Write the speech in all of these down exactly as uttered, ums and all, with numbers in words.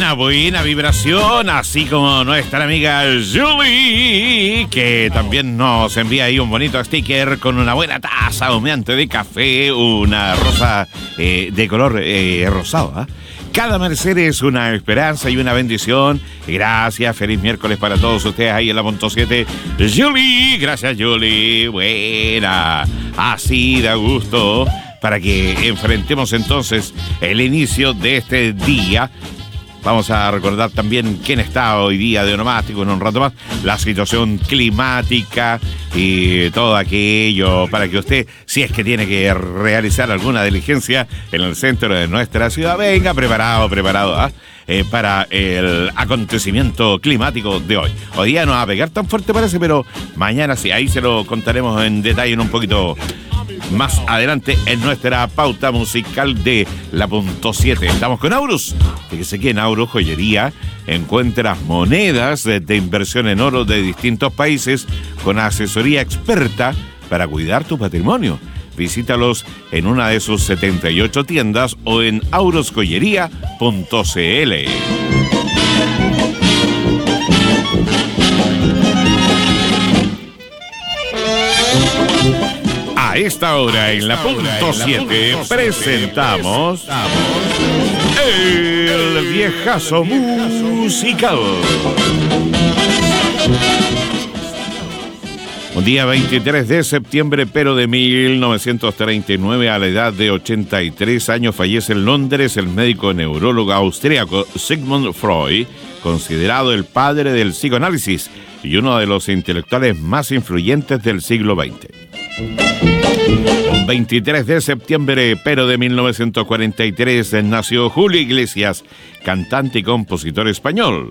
Buena, buena vibración, así como nuestra amiga Julie, que también nos envía ahí un bonito sticker con una buena taza humeante de café, una rosa eh, de color eh, rosado, ¿eh? Cada amanecer es una esperanza y una bendición. Gracias, feliz miércoles para todos ustedes ahí en la punto siete. Julie, gracias Julie, buena, así da gusto. Para que enfrentemos entonces el inicio de este día. Vamos a recordar también quién está hoy día de onomástico en un rato más, la situación climática y todo aquello para que usted, si es que tiene que realizar alguna diligencia en el centro de nuestra ciudad, venga preparado, preparado ¿eh? Eh, para el acontecimiento climático de hoy. Hoy día no va a pegar tan fuerte parece, pero mañana sí, ahí se lo contaremos en detalle en un poquito más adelante en nuestra pauta musical de la punto siete. Estamos con Aurus. Fíjese que en Aurus Joyería encuentras monedas de, de inversión en oro de distintos países con asesoría experta para cuidar tu patrimonio. Visítalos en una de sus setenta y ocho tiendas o en aurus joyería punto c l. A esta hora en la punto siete presentamos el viejazo musical. Un día veintitrés de septiembre, pero de mil novecientos treinta y nueve, a la edad de ochenta y tres años, fallece en Londres el médico neurólogo austríaco Sigmund Freud, considerado el padre del psicoanálisis y uno de los intelectuales más influyentes del siglo veinte. Un veintitrés de septiembre, pero de mil novecientos cuarenta y tres, nació Julio Iglesias, cantante y compositor español.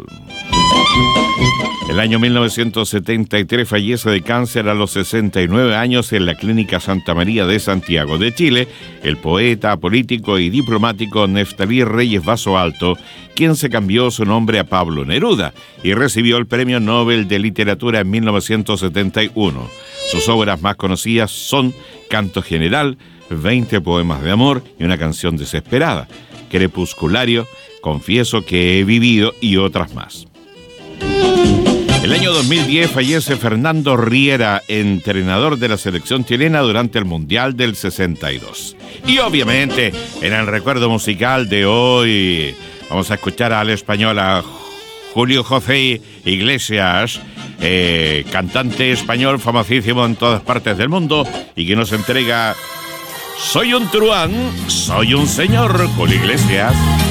El año mil novecientos setenta y tres fallece de cáncer a los sesenta y nueve años en la Clínica Santa María de Santiago de Chile el poeta, político y diplomático Neftalí Reyes Vaso Alto, quien se cambió su nombre a Pablo Neruda y recibió el Premio Nobel de Literatura en mil novecientos setenta y uno. Sus obras más conocidas son Canto General, veinte poemas de amor y una canción desesperada, Crepusculario, Confieso que he vivido y otras más. El año dos mil diez fallece Fernando Riera, entrenador de la selección chilena durante el Mundial del sesenta y dos. Y obviamente, en el recuerdo musical de hoy, vamos a escuchar al español a Julio José Iglesias, eh, cantante español famosísimo en todas partes del mundo y que nos entrega Soy un truán, soy un señor, Julio Iglesias.